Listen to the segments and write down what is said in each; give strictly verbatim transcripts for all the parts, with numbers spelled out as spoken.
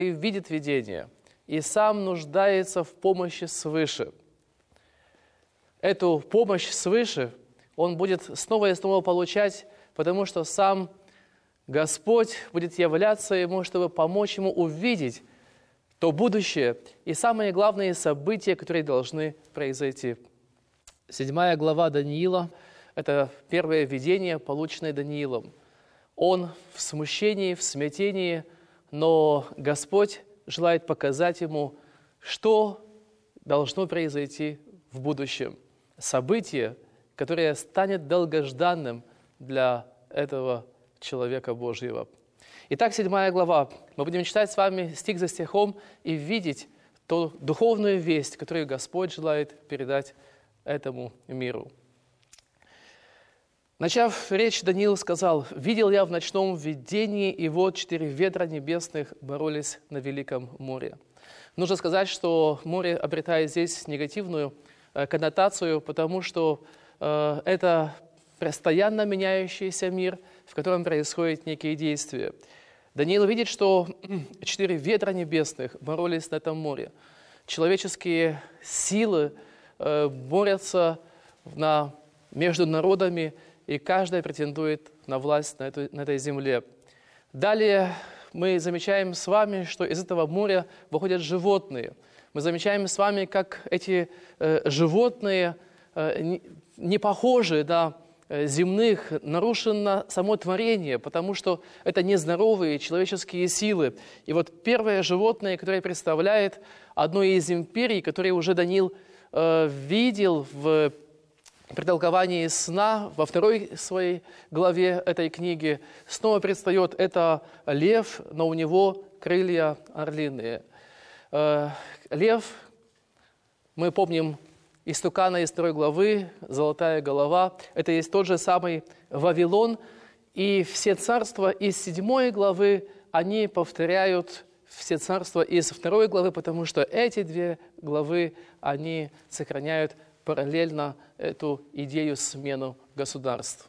и видит видение, и сам нуждается в помощи свыше. Эту помощь свыше он будет снова и снова получать, потому что сам Господь будет являться ему, чтобы помочь ему увидеть то будущее и самые главные события, которые должны произойти. Седьмая глава Даниила – это первое видение, полученное Даниилом. Он в смущении, в смятении, но Господь желает показать ему, что должно произойти в будущем. Событие, которое станет долгожданным для этого человека Божьего. Итак, седьмая глава. Мы будем читать с вами стих за стихом и видеть ту духовную весть, которую Господь желает передать этому миру. Начав речь, Даниил сказал: «Видел я в ночном видении, и вот четыре ветра небесных боролись на великом море». Нужно сказать, что море обретает здесь негативную коннотацию, потому что э, это постоянно меняющийся мир, в котором происходят некие действия. Даниил видит, что четыре ветра небесных боролись на этом море. Человеческие силы э, борются на, между народами, и каждая претендует на власть на, эту, на этой земле. Далее мы замечаем с вами, что из этого моря выходят животные. Мы замечаем с вами, как эти э, животные э, не, не похожи на э, земных, нарушено само творение, потому что это нездоровые человеческие силы. И вот первое животное, которое представляет одну из империй, которую уже Даниил э, видел в при толковании сна, во второй своей главе этой книги, снова предстает это лев, но у него крылья орлиные. Лев, мы помним истукана из второй главы, золотая голова, это есть тот же самый Вавилон, и все царства из седьмой главы, они повторяют все царства из второй главы, потому что эти две главы, они сохраняют параллельно эту идею смену государств.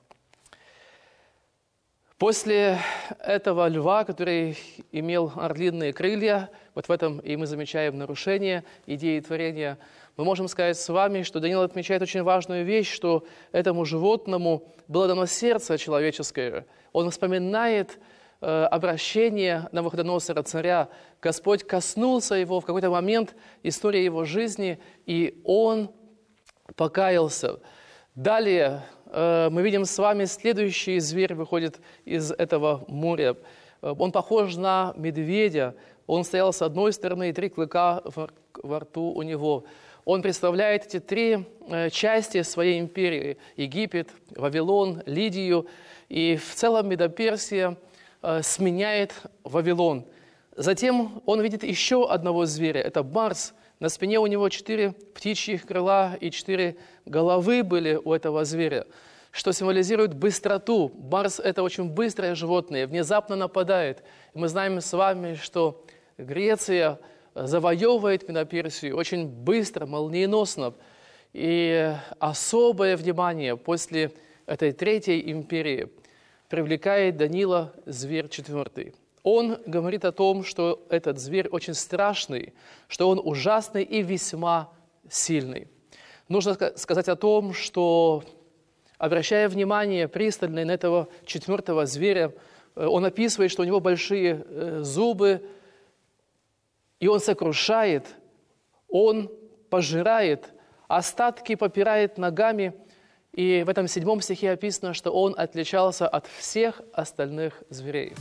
После этого льва, который имел орлиные крылья, вот в этом и мы замечаем нарушение идеи творения, мы можем сказать с вами, что Даниил отмечает очень важную вещь, что этому животному было дано сердце человеческое. Он вспоминает э, обращение Навуходоносора, царя. Господь коснулся его в какой-то момент истории его жизни, и он покаялся. Далее э, мы видим с вами следующий зверь выходит из этого моря. Он похож на медведя. Он стоял с одной стороны, и три клыка во, во рту у него. Он представляет эти три э, части своей империи. Египет, Вавилон, Лидию. И в целом Медоперсия э, сменяет Вавилон. Затем он видит еще одного зверя. Это барс. На спине у него четыре птичьих крыла и четыре головы были у этого зверя, что символизирует быстроту. Барс – это очень быстрое животное, внезапно нападает. И мы знаем с вами, что Греция завоевывает Медоперсию очень быстро, молниеносно. И особое внимание после этой третьей империи привлекает Даниила зверь четвертый. Он говорит о том, что этот зверь очень страшный, что он ужасный и весьма сильный. Нужно сказать о том, что, обращая внимание пристальное на этого четвертого зверя, он описывает, что у него большие зубы, и он сокрушает, он пожирает, остатки попирает ногами. И в этом седьмом стихе описано, что он отличался от всех остальных зверей.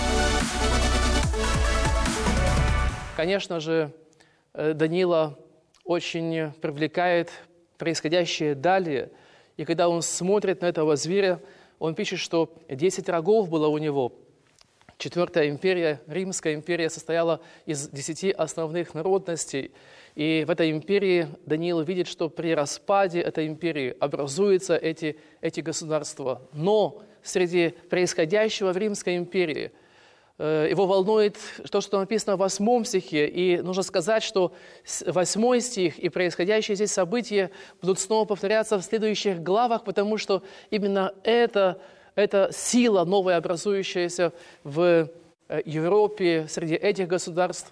Конечно же, Даниила очень привлекает происходящее далее. И когда он смотрит на этого зверя, он пишет, что десять рогов было у него. Четвертая империя, Римская империя, состояла из десяти основных народностей. И в этой империи Даниил видит, что при распаде этой империи образуются эти, эти государства. Но среди происходящего в Римской империи его волнует то, что написано в восьмом стихе. И нужно сказать, что восьмой стих и происходящие здесь события будут снова повторяться в следующих главах, потому что именно это, эта сила, новая образующаяся в Европе, среди этих государств,